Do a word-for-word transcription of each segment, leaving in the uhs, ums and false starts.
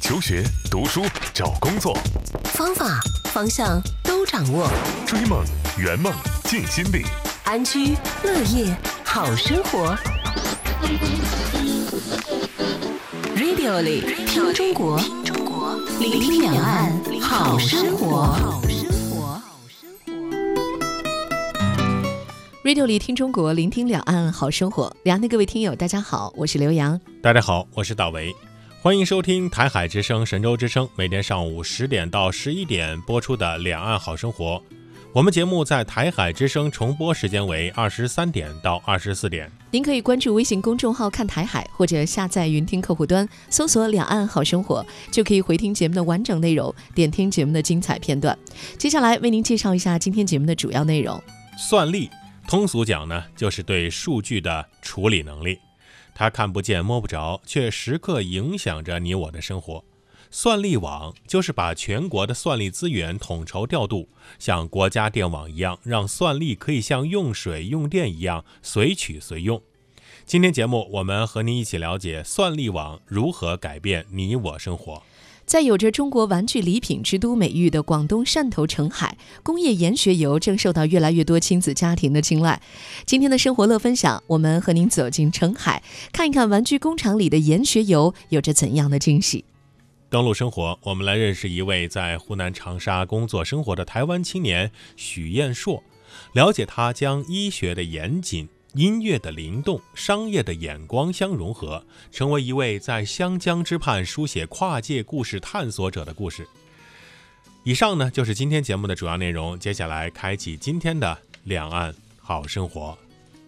求学、读书、找工作， 方法、方向都掌握。 追梦、圆梦、尽心力， 安居乐业好生活。Radio 里听中国，聆听两岸好生活。Radio 里听中国，聆听两岸好生活。两岸的各位听友，大家好，我是刘洋。 大家好，我是大为。欢迎收听台海之声、神州之声，每天上午十点到十一点播出的《两岸好生活》。我们节目在台海之声重播时间为二十三点到二十四点。 您可以关注微信公众号看台海，或者下载云听客户端，搜索两岸好生活，就可以回听节目的完整内容，点听节目的精彩片段。接下来为您介绍一下今天节目的主要内容。 算力，通俗讲呢，就是对数据的处理能力。它看不见摸不着，却时刻影响着你我的生活。算力网就是把全国的算力资源统筹调度，像国家电网一样，让算力可以像用水用电一样随取随用。今天节目我们和您一起了解算力网如何改变你我生活。 在有着中国玩具礼品之都美誉的广东汕头澄海，工业研学游正受到越来越多亲子家庭的青睐。今天的生活乐分享，我们和您走进澄海，看一看玩具工厂里的研学游有着怎样的惊喜。 登陆生活，我们来认识一位在湖南长沙工作生活的台湾青年许彦硕，了解他将医学的严谨、音乐的灵动、商业的眼光相融合，成为一位在湘江之畔书写跨界故事探索者的故事。以上呢，就是今天节目的主要内容。接下来开启今天的两岸好生活。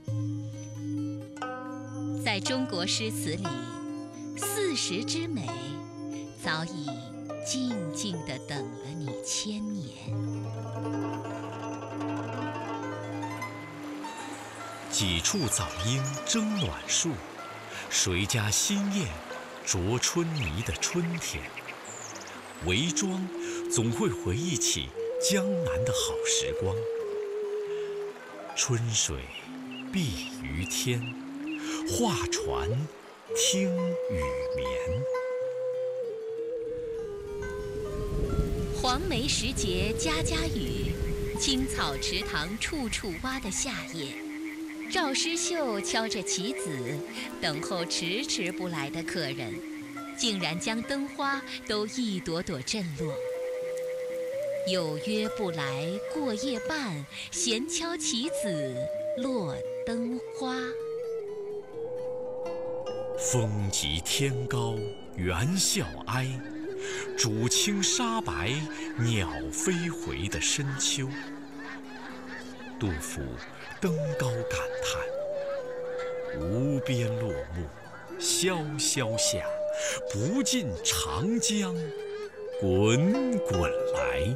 在中国诗词里，四时之美早已静静地等了你千年。 几处早莺争暖树，谁家新燕啄春泥的春天。韦庄总会回忆起江南的好时光。春水碧于天，画船听雨眠。 黄梅时节家家雨，青草池塘处处蛙的夏夜，赵诗绣敲着棋子，等候迟迟不来的客人，竟然将灯花都一朵朵震落。有约不来过夜半，闲敲棋子落灯花。 风急天高猿啸哀，渚清沙白鸟飞回的深秋。杜甫登高感叹：无边落木萧萧下，不尽长江滚滚来。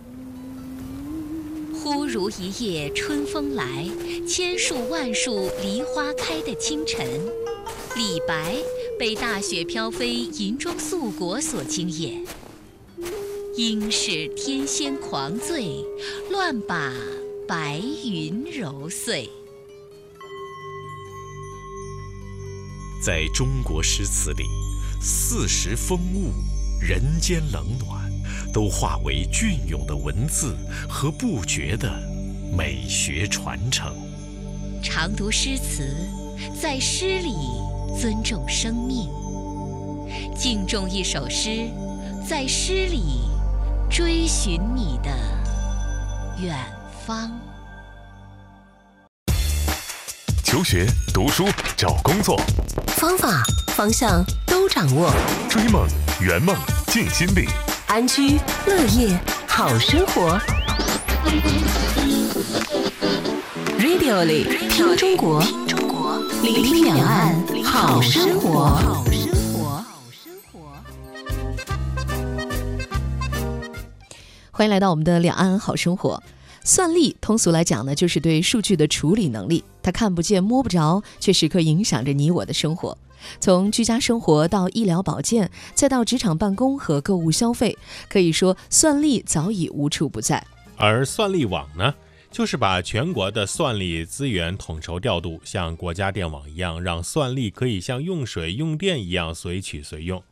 忽如一夜春风来，千树万树梨花开的清晨，李白被大雪飘飞银装素裹所惊艳。应是天仙狂醉，乱把白云揉碎。 在中国诗词里，四时风物、人间冷暖，都化为隽永的文字和不绝的美学传承。 常读诗词，在诗里尊重生命；敬重一首诗，在诗里追寻你的远方。 求学、读书、找工作， 方法、方向都掌握。 追梦、圆梦、尽心力， 安居乐业好生活。Radio 里听中国，聆听两岸好生活。欢迎来到我们的两岸好生活。算力通俗来讲呢，就是对数据的处理能力，它看不见摸不着，却时刻影响着你我的生活。从居家生活到医疗保健，再到职场办公和购物消费，可以说算力早已无处不在。 而算力网呢，就是把全国的算力资源统筹调度，像国家电网一样，让算力可以像用水用电一样随取随用。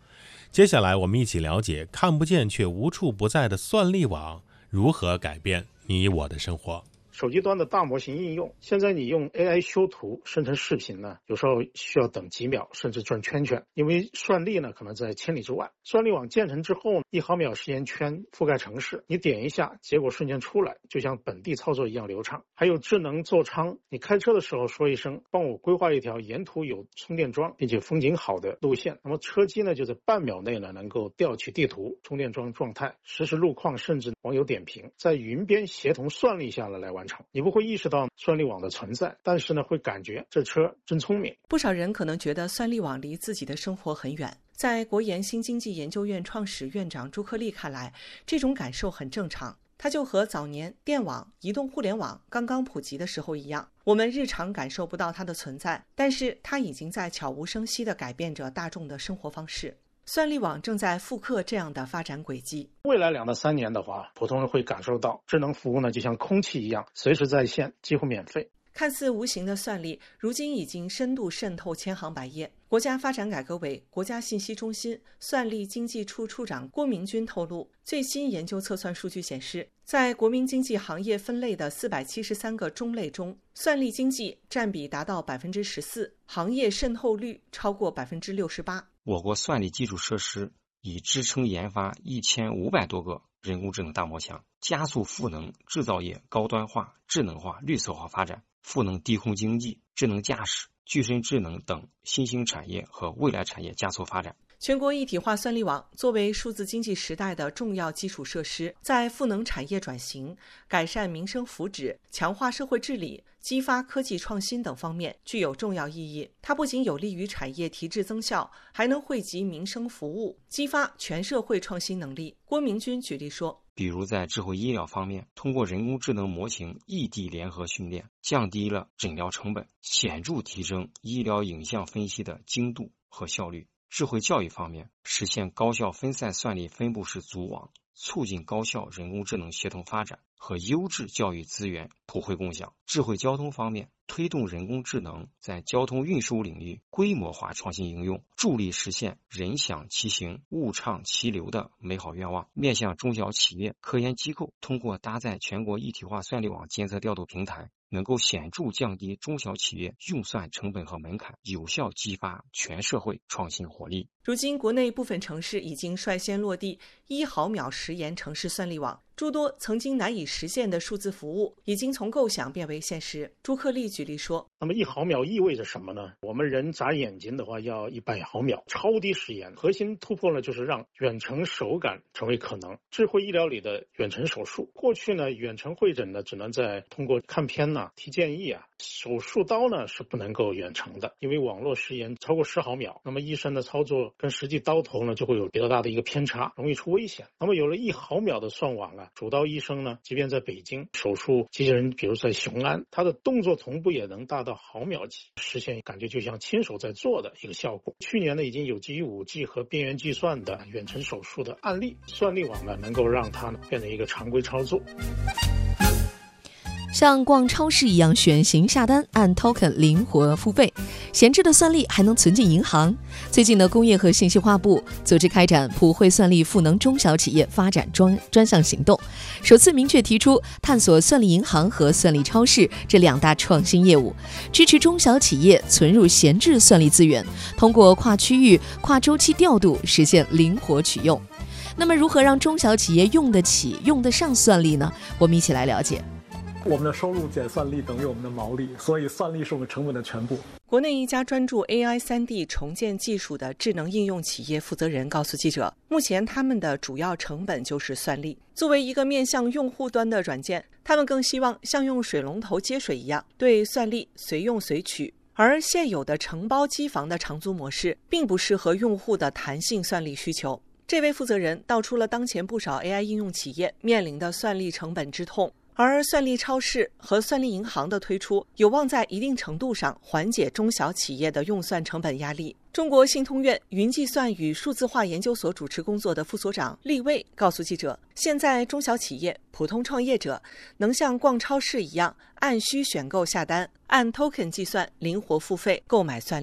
接下来我们一起了解看不见却无处不在的算力网如何改变你我的生活。 手机端的大模型应用，现在你用 A I 修图生成视频呢，有时候需要等几秒，甚至转圈圈，因为算力呢可能在千里之外。算力网建成之后，一毫秒时间圈覆盖城市，你点一下，结果瞬间出来，就像本地操作一样流畅。还有智能座舱，你开车的时候说一声，帮我规划一条沿途有充电桩并且风景好的路线，那么车机呢就在半秒内呢能够调取地图、充电桩状态、实时路况，甚至网友点评，在云边协同算力下来来完成。你不会意识到算力网的存在，但是呢会感觉这车真聪明。 不少人可能觉得算力网离自己的生活很远，在国研新经济研究院创始院长朱克力看来，这种感受很正常。它就和早年电网、移动互联网刚刚普及的时候一样，我们日常感受不到它的存在，但是它已经在悄无声息地改变着大众的生活方式。算力网正在复刻这样的发展轨迹。 未来两到三年的话，普通人会感受到智能服务呢，就像空气一样，随时在线，几乎免费。 看似无形的算力，如今已经深度渗透千行百业。国家发展改革委国家信息中心算力经济处处长郭明军透露，最新研究测算数据显示，在国民经济行业分类的四百七十三个中类中，算力经济占比达到百分之十四，行业渗透率超过百分之六十八。 我国算力基础设施已支撑研发一千五百多个人工智能大模型，加速赋能制造业高端化、智能化、绿色化发展，赋能低空经济、智能驾驶、具身智能等新兴产业和未来产业加速发展。 全国一体化算力网作为数字经济时代的重要基础设施，在赋能产业转型、改善民生福祉、强化社会治理、激发科技创新等方面具有重要意义。它不仅有利于产业提质增效，还能惠及民生服务，激发全社会创新能力。郭明军举例说， 比如在智慧医疗方面，通过人工智能模型异地联合训练，降低了诊疗成本，显著提升医疗影像分析的精度和效率。智慧教育方面，实现高效分散算力分布式组网，促进高效人工智能协同发展和优质教育资源普惠共享。智慧交通方面，推动人工智能在交通运输领域规模化创新应用，助力实现人享其行、物畅其流的美好愿望。面向中小企业、科研机构，通过搭载全国一体化算力网监测调度平台，能够显著降低中小企业用算成本和门槛，有效激发全社会创新活力。 如今，国内部分城市已经率先落地一毫秒实验城市算力网，诸多曾经难以实现的数字服务已经从构想变为现实。朱克力举例说， 那么一毫秒意味着什么呢？我们人眨眼睛的话要一百毫秒，超低时延。核心突破呢，就是让远程手感成为可能。智慧医疗里的远程手术，过去呢远程会诊呢只能在通过看片呐、提建议啊，手术刀呢是不能够远程的，因为网络时延超过十毫秒，那么医生的操作跟实际刀头呢就会有比较大的一个偏差，容易出危险。那么有了一毫秒的算网啊，主刀医生呢，即便在北京手术机器人，比如在雄安，他的动作同步也能达到毫秒级，实现感觉就像亲手在做的一个效果。去年呢，已经有基于 五 G 和边缘计算的远程手术的案例，算力网呢能够让它呢变成一个常规操作。 像逛超市一样选型下单，按 token 灵活付费，闲置的算力还能存进银行。最近的工业和信息化部组织开展普惠算力赋能中小企业发展专专项行动，首次明确提出探索算力银行和算力超市这两大创新业务，支持中小企业存入闲置算力资源，通过跨区域、跨周期调度实现灵活取用。那么，如何让中小企业用得起、用得上算力呢？我们一起来了解。 我们的收入减算力等于我们的毛利，所以算力是我们成本的全部。 国内一家专注 A I 三 D 重建技术的智能应用企业负责人告诉记者，目前他们的主要成本就是算力。作为一个面向用户端的软件，他们更希望像用水龙头接水一样，对算力随用随取。而现有的承包机房的长租模式，并不适合用户的弹性算力需求。这位负责人道出了当前不少 A I 应用企业面临的算力成本之痛。而算力超市和算力银行的推出，有望在一定程度上缓解中小企业的用算成本压力。中国信通院云计算与数字化研究所主持工作的副所长厉卫告诉记者，现在中小企业、普通创业者能像逛超市一样按需选购下单，按 token 计算，灵活付费购买算力。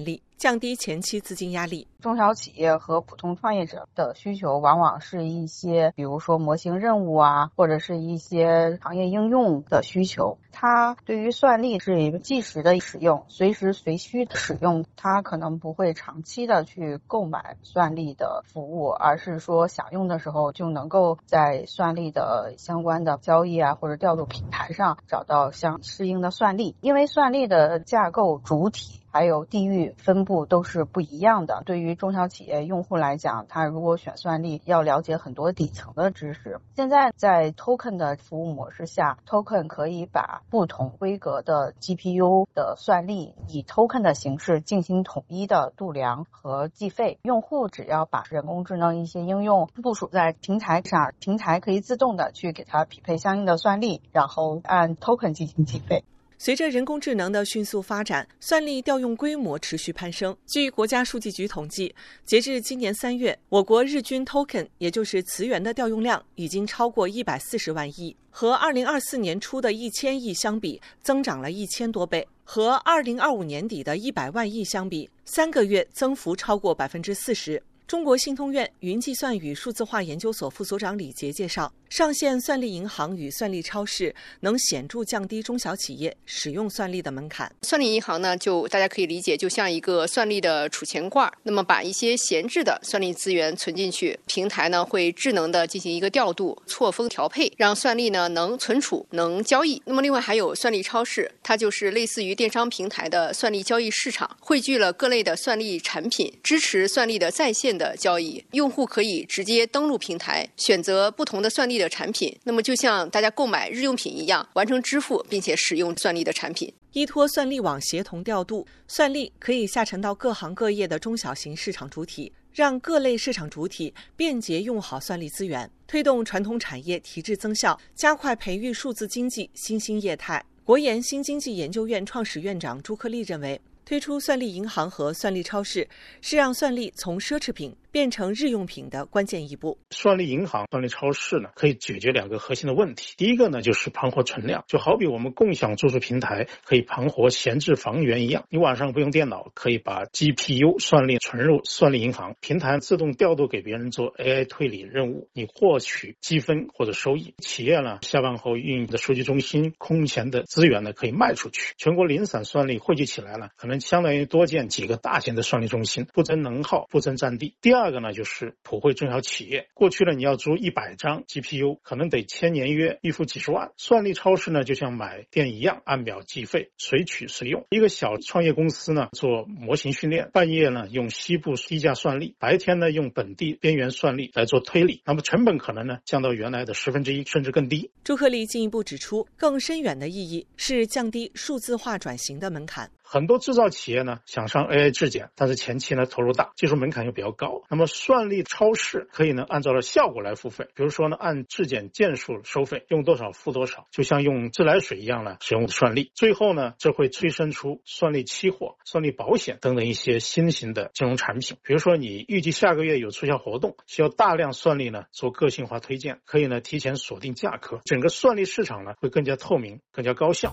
降低前期资金压力。 中小企业和普通创业者的需求往往是一些比如说模型任务啊，或者是一些行业应用的需求。它对于算力是一个即时的使用，随时随需的使用，它可能不会长期的去购买算力的服务，而是说想用的时候就能够在算力的相关的交易啊或者调度平台上找到相适应的算力。因为算力的架构主体还有地域分布都是不一样的，对于中小企业用户来讲，他如果选算力要了解很多底层的知识。现在在 token 的服务模式下， token 可以把不同规格的 G P U 的算力以 token 的形式进行统一的度量和计费。用户只要把人工智能一些应用部署在平台上，平台可以自动的去给它匹配相应的算力，然后按 token 进行计费。 随着人工智能的迅速发展，算力调用规模持续攀升。据国家数据局统计，截至今年三月，我国日均 token 也就是词源的调用量已经超过一百四十万亿，和二零二四年初的一千亿相比，增长了一千多倍；和二零二五年底的一百万亿相比，三个月增幅超过百分之四十。中国信通院云计算与数字化研究所副所长李杰介绍，上线算力银行与算力超市能显著降低中小企业使用算力的门槛。 算力银行呢，就大家可以理解就像一个算力的储钱罐，那么把一些闲置的算力资源存进去，平台呢会智能的进行一个调度、错峰调配，让算力呢能存储、能交易。那么另外还有算力超市，它就是类似于电商平台的算力交易市场，汇聚了各类的算力产品，支持算力的在线的交易，用户可以直接登录平台，选择不同的算力的产品，那么就像大家购买日用品一样，完成支付并且使用算力的产品。 依托算力网协同调度，算力可以下沉到各行各业的中小型市场主体，让各类市场主体便捷用好算力资源，推动传统产业提质增效，加快培育数字经济新兴业态。国研新经济研究院创始院长朱克利认为，推出算力银行和算力超市是让算力从奢侈品变成日用品的关键一步。 算力银行、算力超市呢，可以解决两个核心的问题。第一个呢，就是盘活存量，就好比我们共享住宿平台可以盘活闲置房源一样，你晚上不用电脑，可以把 G P U 算力存入算力银行，平台自动调度给别人做 A I 推理任务，你获取积分或者收益。企业呢，下班后运营的数据中心空闲的资源呢，可以卖出去。全国零散算力汇聚起来了，可能相当于多建几个大型的算力中心，不增能耗，不增占地。第二个呢，就是普惠中小企业。过去呢，你要租一百张 G P U， 可能得签年约，预付几十万。算力超市呢，就像买店一样，按表计费，随取随用。一个小创业公司呢，做模型训练，半夜呢用西部低价算力，白天呢用本地边缘算力来做推理，那么成本可能呢降到原来的十分之一，甚至更低。 朱克利进一步指出，更深远的意义是降低数字化转型的门槛。 很多制造企业呢想上 A I 质检，但是前期呢投入大，技术门槛又比较高。那么算力超市可以呢按照了效果来付费，比如说呢按质检件数收费，用多少付多少，就像用自来水一样呢使用算力。最后呢这会催生出算力期货、算力保险等等一些新型的金融产品。比如说你预计下个月有促销活动，需要大量算力呢做个性化推荐，可以呢提前锁定价格，整个算力市场呢会更加透明、更加高效。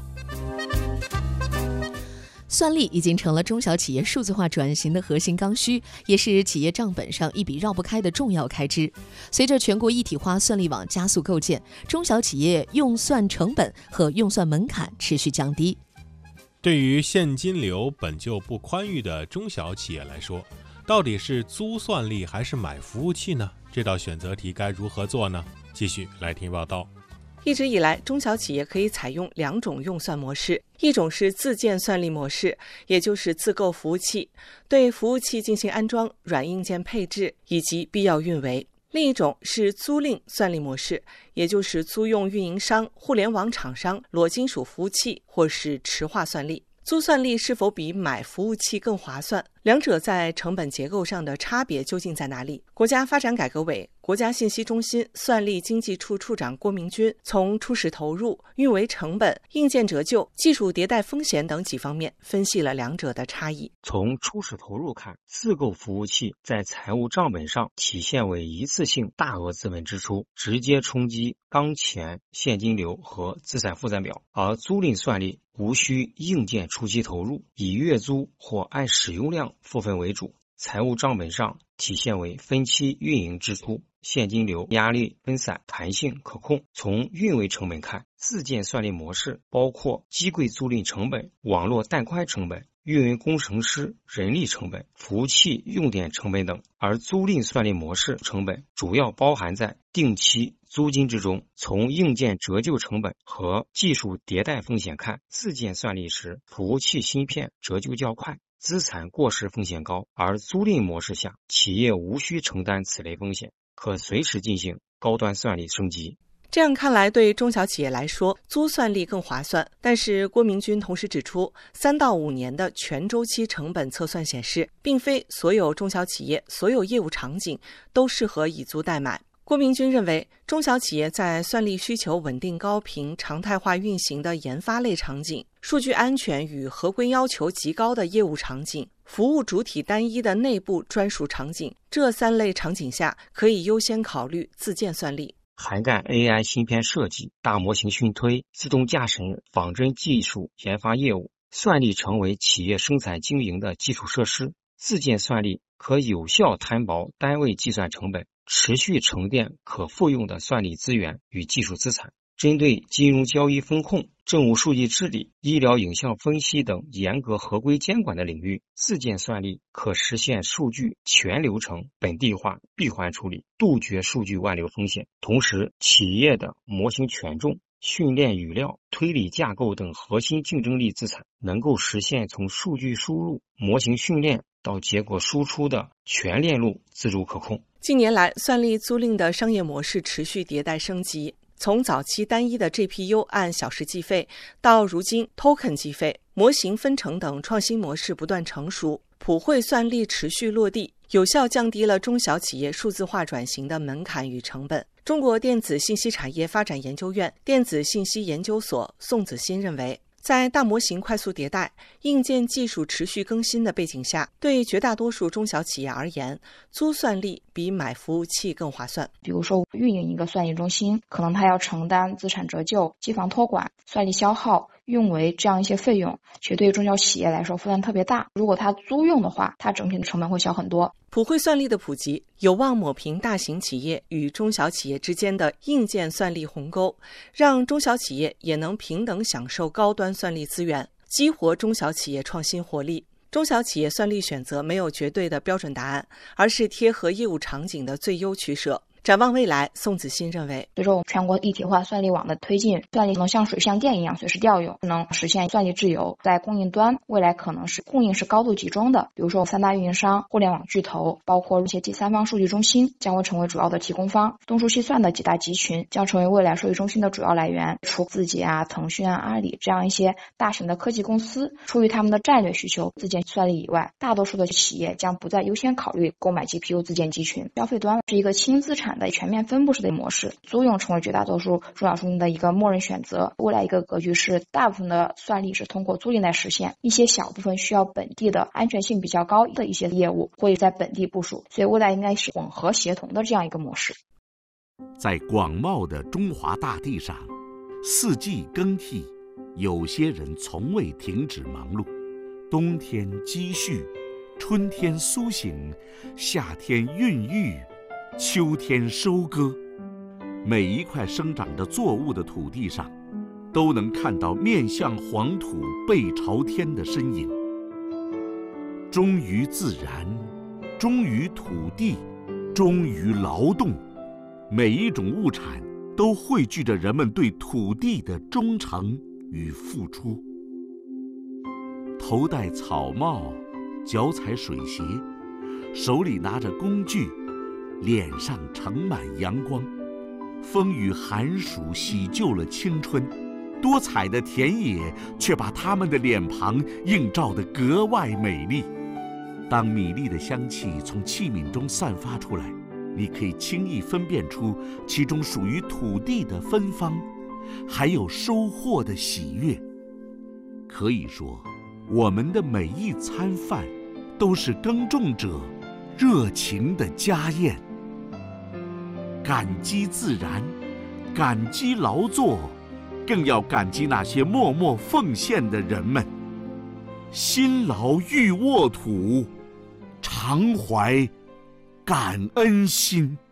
算力已经成了中小企业数字化转型的核心刚需，也是企业账本上一笔绕不开的重要开支。随着全国一体化算力网加速构建，中小企业用算成本和用算门槛持续降低。 对于现金流本就不宽裕的中小企业来说，到底是租算力还是买服务器呢？这道选择题该如何做呢？继续来听报道。 一直以来，中小企业可以采用两种用算模式，一种是自建算力模式，也就是自购服务器，对服务器进行安装、软硬件配置以及必要运维；另一种是租赁算力模式，也就是租用运营商、互联网厂商裸金属服务器或是池化算力。租算力是否比买服务器更划算？两者在成本结构上的差别究竟在哪里？国家发展改革委、国家信息中心算力经济处处长郭明军从初始投入、运维成本、硬件折旧、技术迭代风险等几方面分析了两者的差异。 从初始投入看，自购服务器在财务账本上体现为一次性大额资本支出，直接冲击当前现金流和资产负债表，而租赁算力无需硬件初期投入，以月租或按使用量项部分为主，财务账本上体现为分期运营支出，现金流压力分散，弹性可控。从运维成本看，自建算力模式包括机柜租赁成本、网络带宽成本、运维工程师人力成本、服务器用电成本等，而租赁算力模式成本主要包含在定期租金之中。从硬件折旧成本和技术迭代风险看，自建算力时服务器芯片折旧较快，资产过时风险高，而租赁模式下企业无需承担此类风险，可随时进行高端算力升级。 这样看来，对中小企业来说，租算力更划算。但是郭明军同时指出，三到五年的全周期成本测算显示，并非所有中小企业、所有业务场景都适合以租代买。郭明军认为，中小企业在算力需求稳定高频、常态化运行的研发类场景，数据安全与合规要求极高的业务场景，服务主体单一的内部专属场景，这三类场景下可以优先考虑自建算力。 涵盖 A I 芯片设计、大模型训推、自动驾驶、仿真技术研发业务，算力成为企业生产经营的基础设施。自建算力可有效摊薄单位计算成本，持续沉淀可复用的算力资源与技术资产。针对金融交易风控、政务数据治理、医疗影像分析等严格合规监管的领域，自建算力可实现数据全流程本地化闭环处理，杜绝数据外流风险。同时，企业的模型权重、训练语料、推理架构等核心竞争力资产能够实现从数据输入、模型训练到结果输出的全链路自主可控。 近年来，算力租赁的商业模式持续迭代升级，从早期单一的 G P U 按小时计费，到如今 token 计费、模型分成等创新模式不断成熟，普惠算力持续落地，有效降低了中小企业数字化转型的门槛与成本。中国电子信息产业发展研究院电子信息研究所宋子欣认为，在大模型快速迭代、硬件技术持续更新的背景下，对绝大多数中小企业而言，租算力比买服务器更划算。 比如说运营一个算力中心，可能它要承担资产折旧、机房托管、算力消耗、运维这样一些费用，其实对于中小企业来说负担特别大。如果它租用的话，它整体的成本会小很多。 普惠算力的普及有望抹平大型企业与中小企业之间的硬件算力鸿沟，让中小企业也能平等享受高端算力资源，激活中小企业创新活力。中小企业算力选择没有绝对的标准答案，而是贴合业务场景的最优取舍。展望未来，宋子欣认为， 随着我们全国一体化算力网的推进，算力能像水像电一样随时调用，能实现算力自由。在供应端，未来可能是供应是高度集中的，比如说三大运营商、互联网巨头，包括一些第三方数据中心将会成为主要的提供方。东数西算的几大集群将成为未来数据中心的主要来源。除字节啊、腾讯啊、阿里这样一些大型的科技公司，出于他们的战略需求自建算力以外，大多数的企业将不再优先考虑购买 G P U 自建集群。消费端是一个轻资产的全面分布式的模式，租用成为绝大多数中小中型的一个默认选择。未来一个格局是，大部分的算力是通过租赁来实现，一些小部分需要本地的安全性比较高的一些业务会在本地部署，所以未来应该是混合协同的这样一个模式。 在广袤的中华大地上，四季更替，有些人从未停止忙碌。冬天积蓄，春天苏醒，夏天孕育，秋天收割。每一块生长着作物的土地上，都能看到面向黄土背朝天的身影。忠于自然，忠于土地，忠于劳动，每一种物产都汇聚着人们对土地的忠诚与付出。头戴草帽，脚踩水鞋，手里拿着工具，脸上盛满阳光。风雨寒暑洗旧了青春，多彩的田野却把他们的脸庞映照得格外美丽。当米粒的香气从器皿中散发出来，你可以轻易分辨出其中属于土地的芬芳，还有收获的喜悦。可以说，我们的每一餐饭都是耕种者热情的家宴。感激自然，感激劳作，更要感激那些默默奉献的人们。辛劳欲沃土， 常怀感恩心。